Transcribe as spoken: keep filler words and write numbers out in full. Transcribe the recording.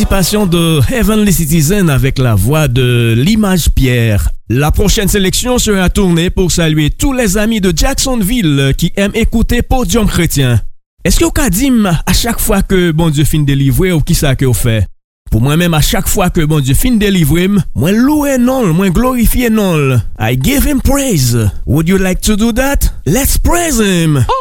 Participation de Heavenly Citizen avec la voix de l'Image Pierre. La prochaine sélection sera tournée pour saluer tous les amis de Jacksonville qui aiment écouter Podium Chrétien. Est-ce que vous avez dit à chaque fois que bon Dieu fin délivrer ou qui ça que vous fait? Pour moi-même, à chaque fois que bon Dieu fin délivrer, moi louer non, moi glorifier non. I give him praise. Would you like to do that? Let's praise him. Oh!